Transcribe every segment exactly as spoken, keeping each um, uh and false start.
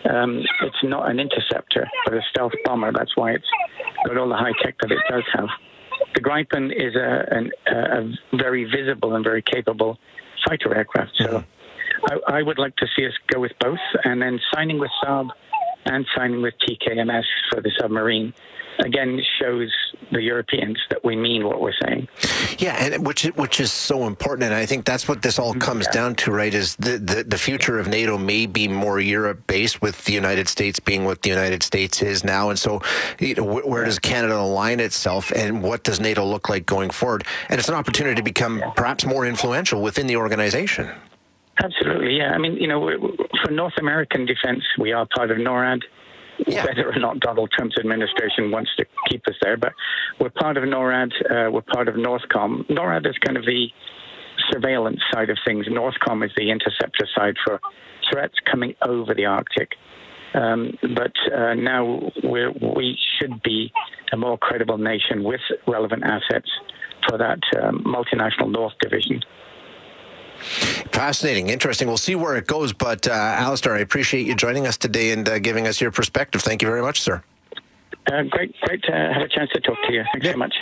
Um, it's not an interceptor, but a stealth bomber. That's why it's got all the high tech that it does have. The Gripen is a, an, a very visible and very capable fighter aircraft. So I, I would like to see us go with both, and then signing with Saab and signing with T K M S for the submarine, again, shows the Europeans that we mean what we're saying. Yeah, and which which is so important, and I think that's what this all comes yeah. down to, right, is the, the, the future of NATO may be more Europe-based, with the United States being what the United States is now, and so you know, where does Canada align itself, and what does NATO look like going forward? And it's an opportunity to become yeah. perhaps more influential within the organization. Absolutely, yeah. I mean, you know, for North American defense, we are part of NORAD. Yeah. Whether or not Donald Trump's administration wants to keep us there, but we're part of NORAD, uh, we're part of NORTHCOM. NORAD is kind of the surveillance side of things. NORTHCOM is the interceptor side for threats coming over the Arctic. Um, but uh, now we're, we should be a more credible nation with relevant assets for that um, multinational North Division. Fascinating, interesting. We'll see where it goes, but uh, Alistair, I appreciate you joining us today and uh, giving us your perspective. Thank you very much, sir. Uh, great, great to have a chance to talk to you. Thanks yeah. so much.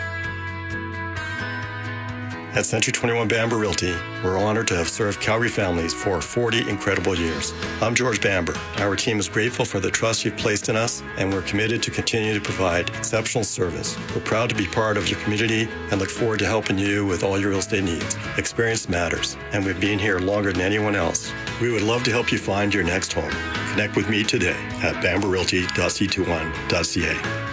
At Century twenty-one Bamber Realty, we're honored to have served Calgary families for forty incredible years. I'm George Bamber. Our team is grateful for the trust you've placed in us, and we're committed to continue to provide exceptional service. We're proud to be part of your community and look forward to helping you with all your real estate needs. Experience matters, and we've been here longer than anyone else. We would love to help you find your next home. Connect with me today at bamber realty dot c twenty-one dot c a.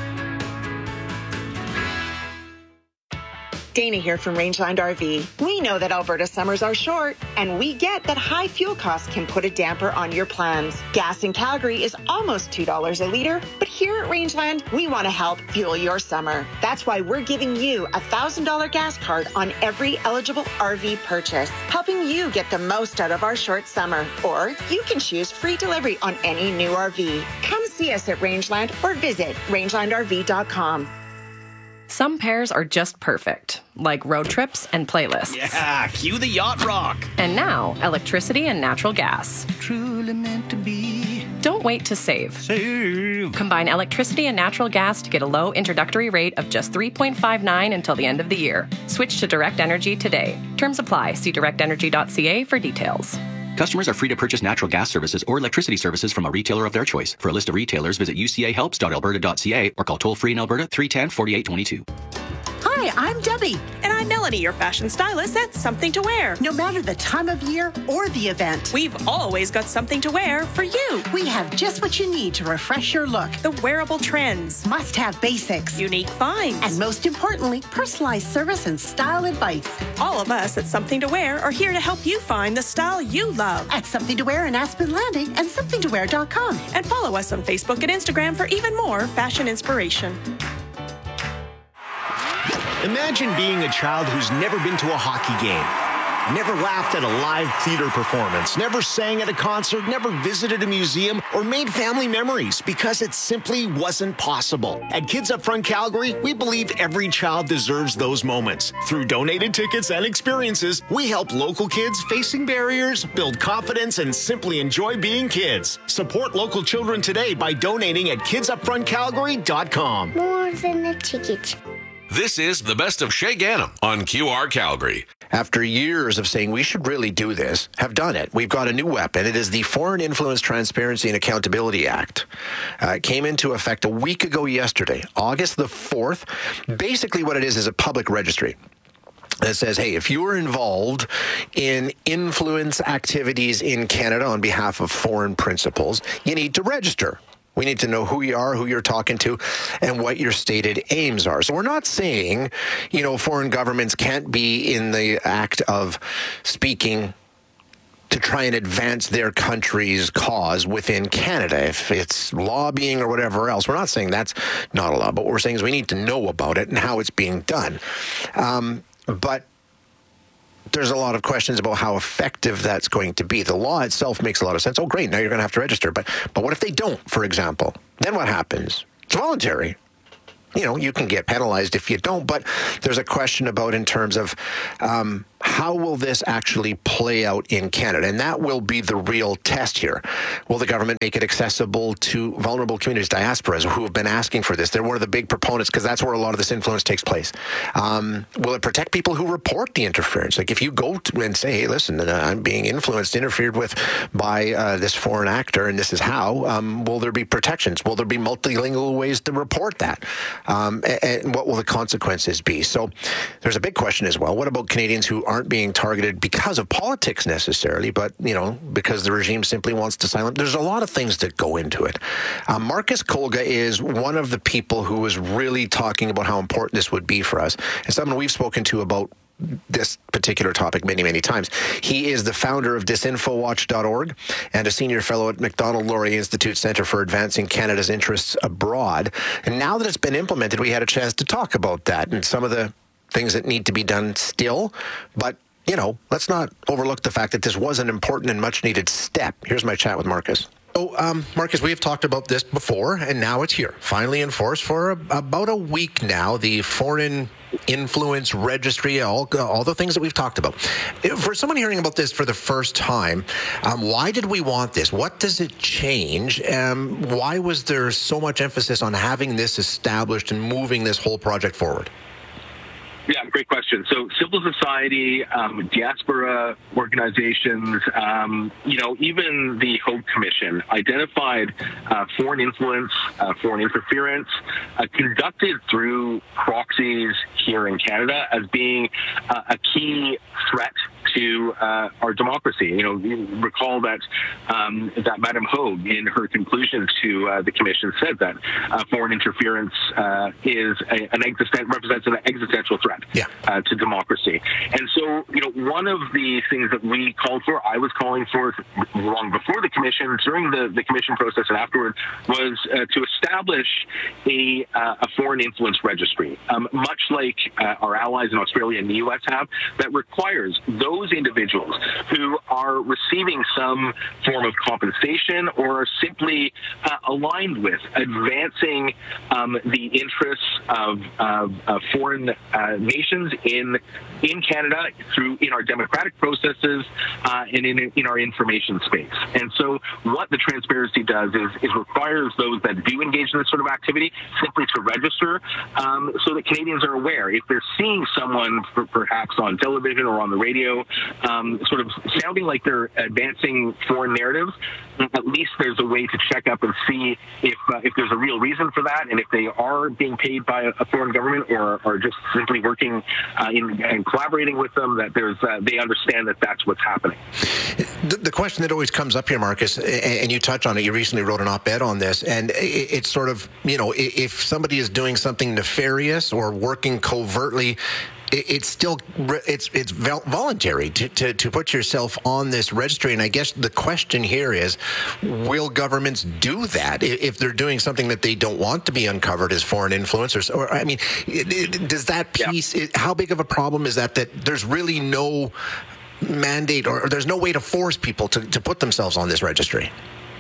Dana here from Rangeland R V. We know that Alberta summers are short, and we get that high fuel costs can put a damper on your plans. Gas in Calgary is almost two dollars a litre, but here at Rangeland, we want to help fuel your summer. That's why we're giving you a one thousand dollars gas card on every eligible R V purchase, helping you get the most out of our short summer. Or you can choose free delivery on any new R V. Come see us at Rangeland or visit rangeland r v dot com. Some pairs are just perfect, like road trips and playlists. Yeah, cue the yacht rock. And now, electricity and natural gas. Truly meant to be. Don't wait to save. Save. Combine electricity and natural gas to get a low introductory rate of just three point five nine until the end of the year. Switch to Direct Energy today. Terms apply. See direct energy dot c a for details. Customers are free to purchase natural gas services or electricity services from a retailer of their choice. For a list of retailers, visit u c a helps dot alberta dot c a or call toll-free in Alberta three one zero, four eight two two. Hi, I'm Debbie. And I'm Melanie, your fashion stylist at Something to Wear. No matter the time of year or the event, we've always got something to wear for you. We have just what you need to refresh your look. The wearable trends. Must-have basics. Unique finds. And most importantly, personalized service and style advice. All of us at Something to Wear are here to help you find the style you love. At Something to Wear in Aspen Landing and something to wear dot com. And follow us on Facebook and Instagram for even more fashion inspiration. Imagine being a child who's never been to a hockey game, never laughed at a live theater performance, never sang at a concert, never visited a museum, or made family memories because it simply wasn't possible. At Kids Up Front Calgary, we believe every child deserves those moments. Through donated tickets and experiences, we help local kids facing barriers build confidence and simply enjoy being kids. Support local children today by donating at kids up front calgary dot com. More than a ticket. This is the best of Shay Ganem on Q R Calgary. After years of saying we should really do this, have done it. We've got a new weapon. It is the Foreign Influence Transparency and Accountability Act. Uh, it came into effect a week ago yesterday, August the fourth. Basically what it is is a public registry that says, hey, if you are involved in influence activities in Canada on behalf of foreign principals, you need to register. We need to know who you are, who you're talking to, and what your stated aims are. So we're not saying, you know, foreign governments can't be in the act of speaking to try and advance their country's cause within Canada, if it's lobbying or whatever else. We're not saying that's not allowed, but what we're saying is we need to know about it and how it's being done. Um, but there's a lot of questions about how effective that's going to be. The law itself makes a lot of sense. Oh, great, now you're going to have to register. But but what if they don't, for example? Then what happens? It's voluntary. You know, you can get penalized if you don't, but there's a question about in terms of um, how will this actually play out in Canada? And that will be the real test here. Will the government make it accessible to vulnerable communities, diasporas, who have been asking for this? They're one of the big proponents because that's where a lot of this influence takes place. Um, will it protect people who report the interference? Like if you go to and say, hey, listen, I'm being influenced, interfered with by uh, this foreign actor, and this is how, um, will there be protections? Will there be multilingual ways to report that? Um, and, and what will the consequences be? So there's a big question as well. What about Canadians who aren't being targeted because of politics necessarily, but, you know, because the regime simply wants to silence? There's a lot of things that go into it. Uh, Marcus Kolga is one of the people who is really talking about how important this would be for us, and someone we've spoken to about this particular topic many, many times. He is the founder of disinfowatch dot org and a senior fellow at Macdonald-Laurier Institute Centre for Advancing Canada's Interests Abroad. And now that it's been implemented, we had a chance to talk about that and some of the things that need to be done still. But, you know, let's not overlook the fact that this was an important and much-needed step. Here's my chat with Marcus. So, um, Marcus, we have talked about this before, and now it's here, finally in force for a, about a week now, the Foreign Influence Registry, all, all the things that we've talked about. For someone hearing about this for the first time, um, why did we want this? What does it change? Um, why was there so much emphasis on having this established and moving this whole project forward? Yeah, great question. So civil society, um, diaspora organizations, um, you know, even the Hope Commission identified uh, foreign influence, uh, foreign interference uh, conducted through proxies here in Canada as being uh, a key threat to uh, our democracy. You know, you recall that um, that Madame Hogue, in her conclusion to uh, the commission, said that uh, foreign interference uh, is a, an existen- represents an existential threat yeah. uh, to democracy. And so, you know, one of the things that we called for, I was calling for long before the commission, during the, the commission process and afterward, was uh, to establish a, uh, a foreign influence registry, um, much like uh, our allies in Australia and the U S have, that requires those Those individuals who are receiving some form of compensation or are simply uh, aligned with advancing um, the interests of, of, of foreign uh, nations in in Canada through in our democratic processes uh, and in in our information space. And so, what the transparency does is, is requires those that do engage in this sort of activity simply to register, um, so that Canadians are aware if they're seeing someone for, perhaps on television or on the radio, um, sort of sounding like they're advancing foreign narratives. At least there's a way to check up and see if uh, if there's a real reason for that, and if they are being paid by a, a foreign government or are just simply working uh, in and collaborating with them. That there's uh, they understand that that's what's happening. The, the question that always comes up here, Marcus, and, and you touched on it. You recently wrote an op-ed on this, and it, it's sort of, you know, if somebody is doing something nefarious or working covertly, it's still it's it's voluntary to, to, to put yourself on this registry. And I guess the question here is, will governments do that if they're doing something that they don't want to be uncovered as foreign influencers? Or, I mean, does that piece, yeah. how big of a problem is that, that there's really no mandate or, or there's no way to force people to, to put themselves on this registry?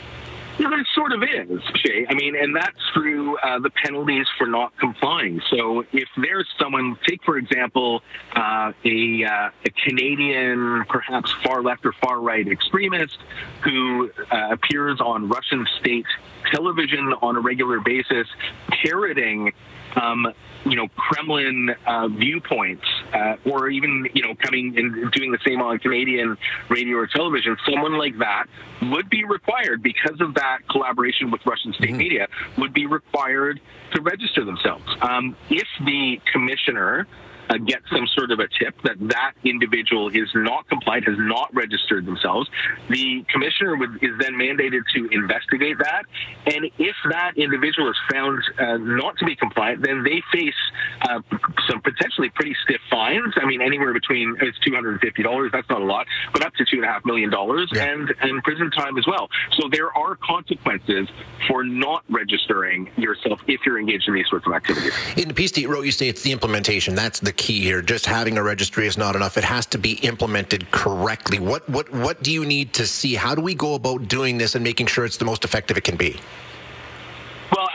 Yeah, there sort of is, Shay. I mean, and that's through uh, the penalties for not complying. So if there's someone, take, for example, uh, a, uh, a Canadian, perhaps far left or far right extremist who uh, appears on Russian state television on a regular basis, parroting um, you know, Kremlin uh, viewpoints, uh, or even, you know, coming and doing the same on Canadian radio or television, someone like that would be required, because of that collaboration with Russian state mm-hmm. media, would be required to register themselves. Um, if the commissioner Uh, get some sort of a tip that that individual is not compliant, has not registered themselves, the commissioner would, is then mandated to investigate that. And if that individual is found uh, not to be compliant, then they face uh, some potentially pretty stiff fines. I mean, anywhere between, it's two hundred fifty dollars, that's not a lot, but up to two point five million dollars, yeah. and, and prison time as well. So there are consequences for not registering yourself if you're engaged in these sorts of activities. In the piece that you wrote, you say it's the implementation. That's the key here. Just having a registry is not enough. It has to be implemented correctly. What what what do you need to see? How do we go about doing this and making sure it's the most effective it can be? Well,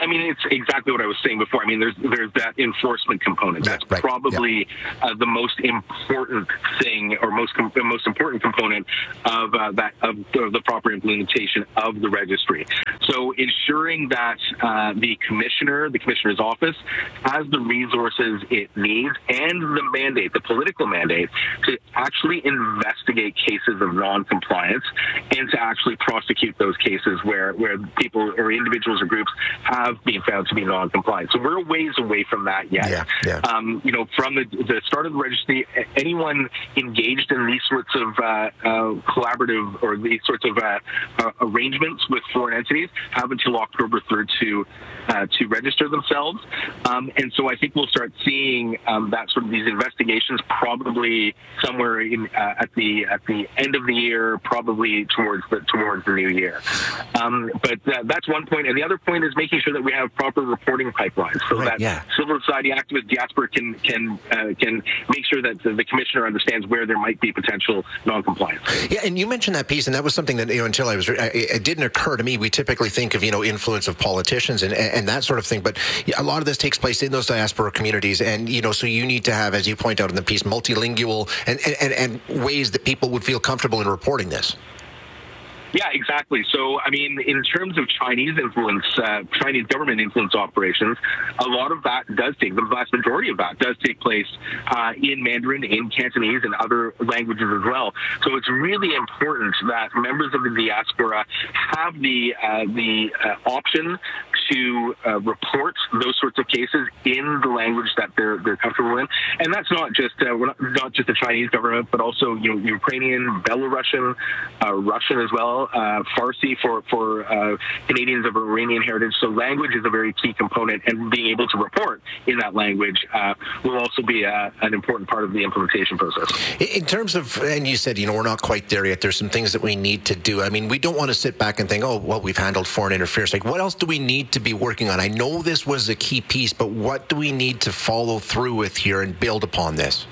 I mean, it's exactly what I was saying before. I mean, there's there's that enforcement component. That's right. probably yeah. uh, the most important thing, or most com- the most important component of uh, that of the, the proper implementation of the registry. So ensuring that uh, the commissioner, the commissioner's office, has the resources it needs and the mandate, the political mandate, to actually investigate cases of non-compliance and to actually prosecute those cases where where people or individuals or groups have been found to be non-compliant. So we're a ways away from that yet. Yeah, yeah. Um, you know, from the, the start of the registry, anyone engaged in these sorts of uh, uh, collaborative or these sorts of uh, uh, arrangements with foreign entities have until October third to uh, to register themselves. Um, and so I think we'll start seeing um, that sort of these investigations probably somewhere in uh, at the at the end of the year, probably towards the towards the new year. Um, but uh, that's one point, and the other point is making sure that we have proper reporting pipelines, so right, that yeah. civil society activists, diaspora can can uh, can make sure that the, the commissioner understands where there might be potential non-compliance. Yeah, and you mentioned that piece, and that was something that, you know, until I was, it didn't occur to me. We typically think of, you know, influence of politicians and and that sort of thing, but a lot of this takes place in those diaspora communities, and you know, so you need to have, as you point out in the piece, multilingual and and, and ways that people would feel comfortable in reporting this. Yeah, exactly. So, I mean, in terms of Chinese influence, uh, Chinese government influence operations, a lot of that does take, the vast majority of that does take place uh, in Mandarin, in Cantonese, and other languages as well. So it's really important that members of the diaspora have the uh, the uh, option to uh, report those sorts of cases in the language that they're they're comfortable in, and that's not just uh, we're not, not just the Chinese government, but also, you know, Ukrainian, Belarusian, uh, Russian as well. Uh, Farsi for for uh, Canadians of Iranian heritage. So language is a very key component, and being able to report in that language uh, will also be a, an important part of the implementation process. In terms of, and you said, you know, we're not quite there yet. There's some things that we need to do. I mean, we don't want to sit back and think, oh, well, we've handled foreign interference. Like, what else do we need to be working on? I know this was a key piece, but what do we need to follow through with here and build upon this?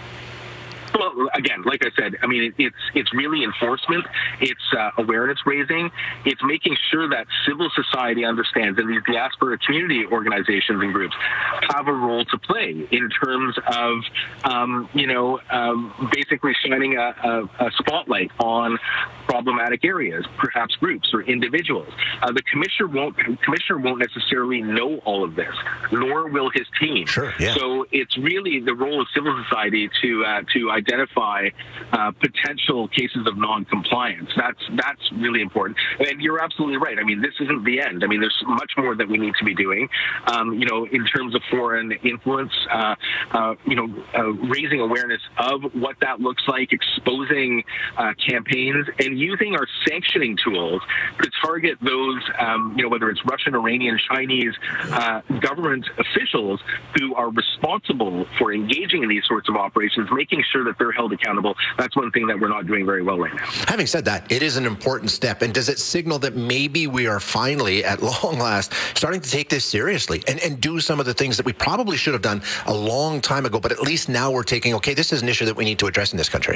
Well, again, like I said, I mean, it, it's it's really enforcement, it's uh, awareness raising, it's making sure that civil society understands, and these diaspora community organizations and groups have a role to play in terms of, um, you know, um, basically shining a, a, a spotlight on problematic areas, perhaps groups or individuals. Uh, the commissioner won't commissioner won't necessarily know all of this, nor will his team. Sure, yeah. So it's really the role of civil society to uh, to identify uh, potential cases of non-compliance. That's that's really important. And you're absolutely right. I mean, this isn't the end. I mean, there's much more that we need to be doing. Um, you know, in terms of foreign influence, uh, uh, you know, uh, raising awareness of what that looks like, exposing uh, campaigns, and using our sanctioning tools to target those, um, you know, whether it's Russian, Iranian, Chinese uh, government officials who are responsible for engaging in these sorts of operations, making sure that they're held accountable. That's one thing that we're not doing very well right now. Having said that, it is an important step. And does it signal that maybe we are finally, at long last, starting to take this seriously and, and do some of the things that we probably should have done a long time ago, but at least now we're taking, okay, this is an issue that we need to address in this country?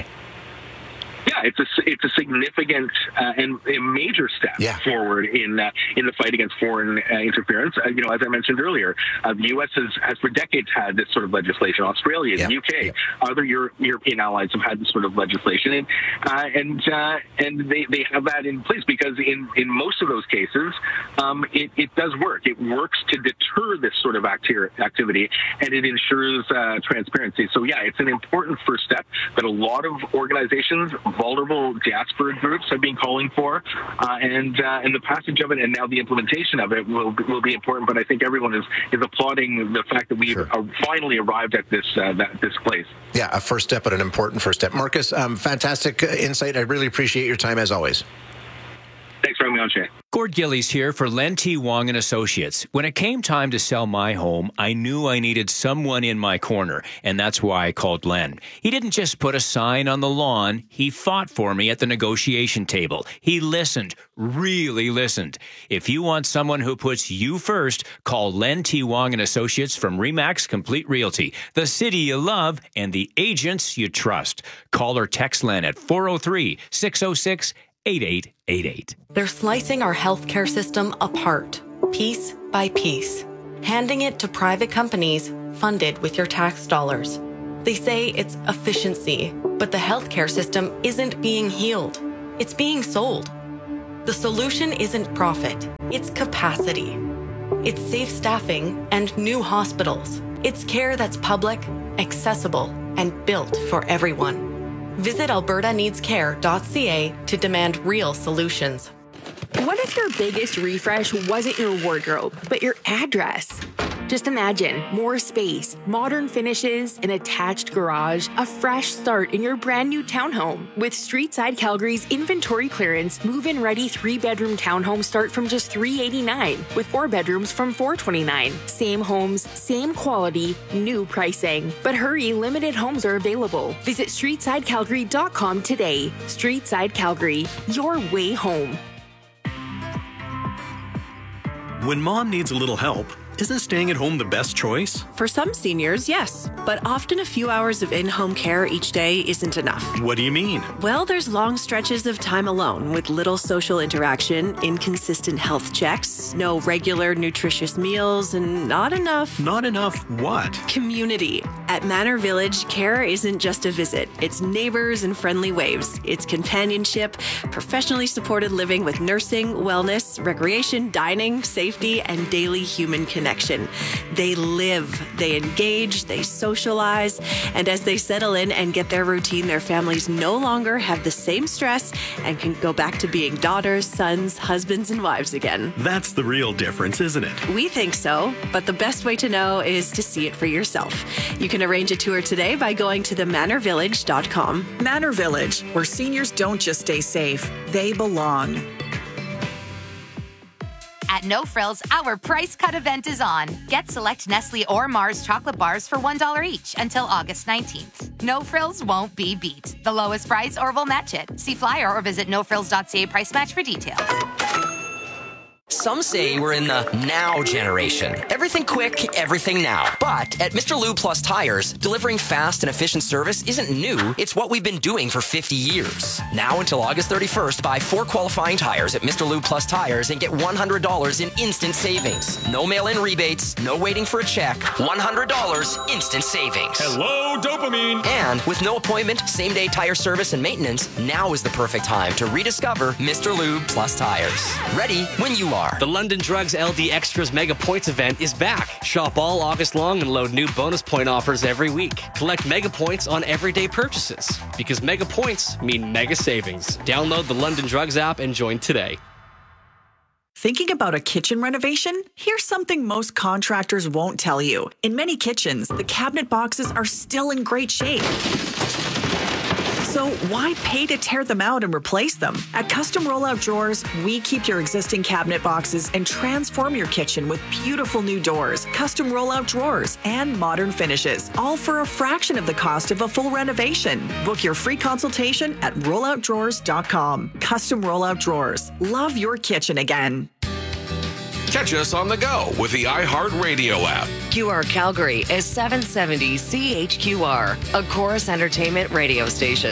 Yeah, it's a it's a significant uh, and a major step yeah. forward in uh, in the fight against foreign uh, interference. Uh, you know, as I mentioned earlier, uh, the U S has, has for decades had this sort of legislation. Australia, yeah. the U K, yeah. other Euro- European allies have had this sort of legislation, and uh, and uh, and they, they have that in place because in, in most of those cases, um, it, it does work. It works to deter this sort of acti- activity, and it ensures uh, transparency. So yeah, it's an important first step that a lot of organizations, vulnerable diaspora groups have been calling for, uh, and uh, and the passage of it and now the implementation of it will will be important. But I think everyone is, is applauding the fact that we've sure. finally arrived at this uh, that, this place. Yeah, a first step, but an important first step. Marcus, um, fantastic insight. I really appreciate your time as always. Thanks for having me on, Shay. Gord Gillies here for Len T. Wong and Associates. When it came time to sell my home, I knew I needed someone in my corner, and that's why I called Len. He didn't just put a sign on the lawn. He fought for me at the negotiation table. He listened, really listened. If you want someone who puts you first, call Len T. Wong and Associates from RE/MAX Complete Realty, the city you love and the agents you trust. Call or text Len at four oh three, six oh six, eight eight eight eight. They're slicing our healthcare system apart, piece by by piece, handing it to private companies funded with your tax dollars. They say it's efficiency, but the healthcare system isn't being healed. It's being sold. The solution isn't profit, it's capacity. It's safe staffing and new hospitals. It's care that's public, accessible, and built for everyone. Visit alberta needs care dot c a to demand real solutions. What if your biggest refresh wasn't your wardrobe, but your address? Just imagine more space, modern finishes, an attached garage, a fresh start in your brand new townhome. With Streetside Calgary's inventory clearance, move-in ready three-bedroom townhomes start from just three hundred eighty-nine dollars, with four bedrooms from four hundred twenty-nine dollars. Same homes, same quality, new pricing. But hurry, limited homes are available. Visit streetside calgary dot com today. Streetside Calgary, your way home. When mom needs a little help, isn't staying at home the best choice? For some seniors, yes. But often a few hours of in-home care each day isn't enough. What do you mean? Well, there's long stretches of time alone with little social interaction, inconsistent health checks, no regular nutritious meals, and not enough... Not enough what? Community. At Manor Village, care isn't just a visit. It's neighbors and friendly waves. It's companionship, professionally supported living with nursing, wellness, recreation, dining, safety, and daily human connection. Connection. They live, they engage, they socialize, and as they settle in and get their routine, their families no longer have the same stress and can go back to being daughters, sons, husbands, and wives again. That's the real difference, isn't it? We think so, but the best way to know is to see it for yourself. You can arrange a tour today by going to the manor village dot com. Manor Village, where seniors don't just stay safe, they belong. At No Frills, our price cut event is on. Get select Nestle or Mars chocolate bars for one dollar each until August nineteenth. No Frills won't be beat. The lowest price or we'll match it. See flyer or visit no frills dot c a price match for details. Some say we're in the now generation. Everything quick, everything now. But at Mister Lube Plus Tires, delivering fast and efficient service isn't new. It's what we've been doing for fifty years. Now until August thirty-first, buy four qualifying tires at Mister Lube Plus Tires and get one hundred dollars in instant savings. No mail-in rebates, no waiting for a check. one hundred dollars instant savings. Hello, dopamine! And with no appointment, same-day tire service and maintenance, now is the perfect time to rediscover Mister Lube Plus Tires. Ready when you are. The London Drugs L D Extras Mega Points event is back. Shop all August long and load new bonus point offers every week. Collect Mega Points on everyday purchases. Because Mega Points mean mega savings. Download the London Drugs app and join today. Thinking about a kitchen renovation? Here's something most contractors won't tell you. In many kitchens, the cabinet boxes are still in great shape. So why pay to tear them out and replace them? At Custom Rollout Drawers, we keep your existing cabinet boxes and transform your kitchen with beautiful new doors, custom rollout drawers, and modern finishes, all for a fraction of the cost of a full renovation. Book your free consultation at rollout drawers dot com. Custom Rollout Drawers. Love your kitchen again. Catch us on the go with the iHeartRadio app. Q R Calgary is seven seventy C H Q R, a Chorus Entertainment radio station.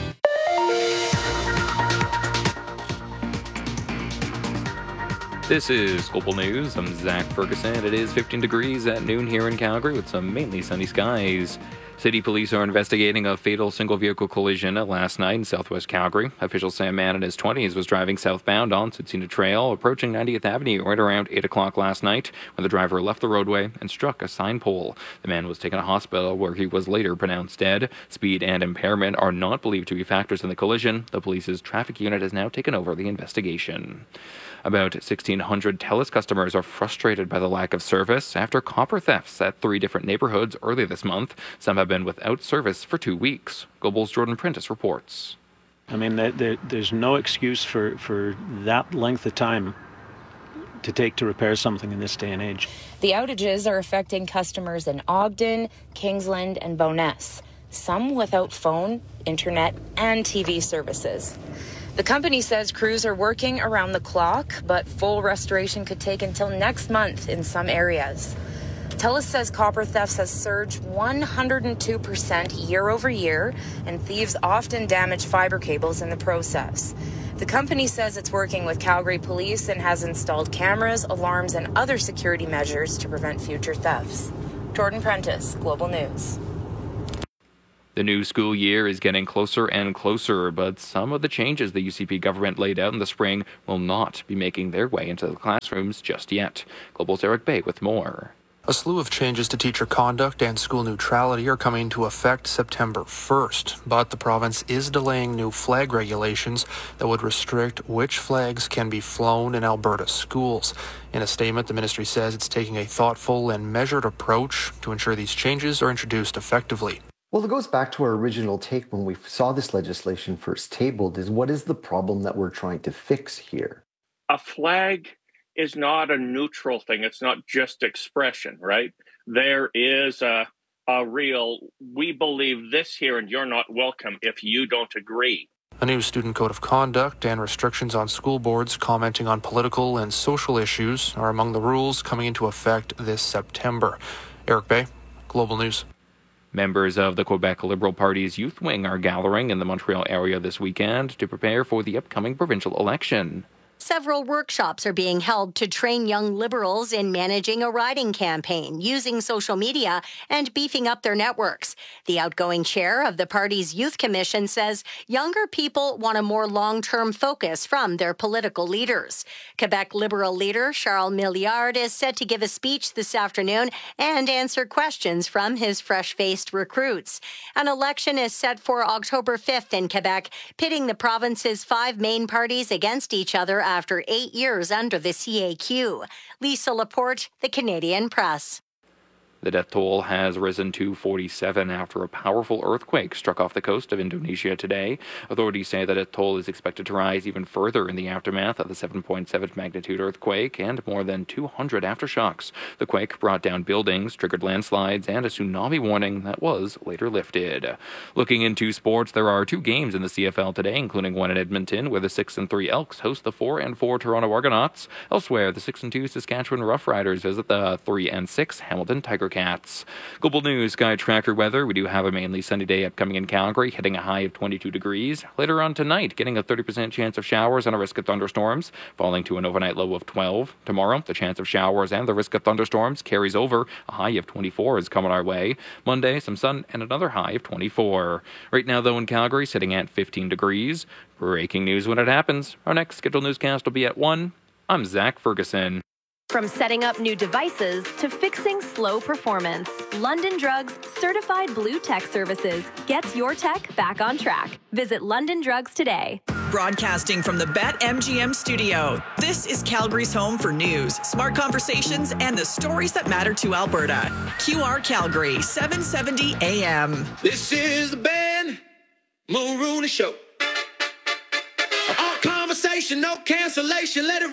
This is Global News. I'm Zach Ferguson. It is fifteen degrees at noon here in Calgary with some mainly sunny skies. City police are investigating a fatal single-vehicle collision last night in southwest Calgary. Officials say a man in his twenties was driving southbound on Tsutsina Trail, approaching ninetieth Avenue right around eight o'clock last night when the driver left the roadway and struck a sign pole. The man was taken to hospital where he was later pronounced dead. Speed and impairment are not believed to be factors in the collision. The police's traffic unit has now taken over the investigation. About sixteen hundred TELUS customers are frustrated by the lack of service after copper thefts at three different neighborhoods early this month. Some have been without service for two weeks. Global's Jordan Prentice reports. I mean, there, there, there's no excuse for, for that length of time to take to repair something in this day and age. The outages are affecting customers in Ogden, Kingsland, and Bowness, some without phone, internet, and T V services. The company says crews are working around the clock, but full restoration could take until next month in some areas. TELUS says copper thefts has surged one hundred two percent year over year, and thieves often damage fiber cables in the process. The company says it's working with Calgary Police and has installed cameras, alarms, and other security measures to prevent future thefts. Jordan Prentice, Global News. The new school year is getting closer and closer, but some of the changes the U C P government laid out in the spring will not be making their way into the classrooms just yet. Global's Eric Bay with more. A slew of changes to teacher conduct and school neutrality are coming into effect September first, but the province is delaying new flag regulations that would restrict which flags can be flown in Alberta schools. In a statement, the ministry says it's taking a thoughtful and measured approach to ensure these changes are introduced effectively. Well, it goes back to our original take when we saw this legislation first tabled, is what is the problem that we're trying to fix here? A flag is not a neutral thing. It's not just expression, right? There is a, a real, we believe this here and you're not welcome if you don't agree. A new student code of conduct and restrictions on school boards commenting on political and social issues are among the rules coming into effect this September. Eric Bay, Global News. Members of the Quebec Liberal Party's youth wing are gathering in the Montreal area this weekend to prepare for the upcoming provincial election. Several workshops are being held to train young Liberals in managing a riding campaign, using social media, and beefing up their networks. The outgoing chair of the party's youth commission says younger people want a more long-term focus from their political leaders. Quebec Liberal leader Charles Milliard is set to give a speech this afternoon and answer questions from his fresh-faced recruits. An election is set for October fifth in Quebec, pitting the province's five main parties against each other after eight years under the C A Q. Lisa Laporte, The Canadian Press. The death toll has risen to forty-seven after a powerful earthquake struck off the coast of Indonesia today. Authorities say the death toll is expected to rise even further in the aftermath of the seven point seven magnitude earthquake and more than two hundred aftershocks. The quake brought down buildings, triggered landslides, and a tsunami warning that was later lifted. Looking into sports, there are two games in the C F L today, including one in Edmonton, where the six and three Elks host the four and four Toronto Argonauts. Elsewhere, the six and two Saskatchewan Roughriders visit the three and six Hamilton Tiger Cats. Global News Sky Tracker weather. We do have a mainly sunny day upcoming in Calgary, hitting a high of twenty-two degrees. Later on tonight, getting a thirty percent chance of showers and a risk of thunderstorms, falling to an overnight low of twelve. Tomorrow, the chance of showers and the risk of thunderstorms carries over. A high of twenty-four is coming our way. Monday, some sun and another high of twenty-four. Right now, though, in Calgary, sitting at fifteen degrees. Breaking news when it happens. Our next scheduled newscast will be at one. I'm Zach Ferguson. From setting up new devices to fixing slow performance, London Drugs Certified Blue Tech Services gets your tech back on track. Visit London Drugs today. Broadcasting from the BetMGM studio, this is Calgary's home for news, smart conversations, and the stories that matter to Alberta. Q R Calgary, seven seventy A M. This is the Ben Mulrooney Show. All conversation, no cancellation, let it